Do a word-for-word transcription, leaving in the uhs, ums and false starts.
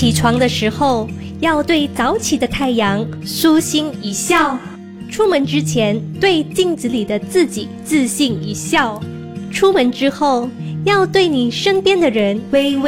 起床的时候要对早起的太阳舒心一笑，出门之前对镜子里的自己自信一笑，出门之后要对你身边的人微微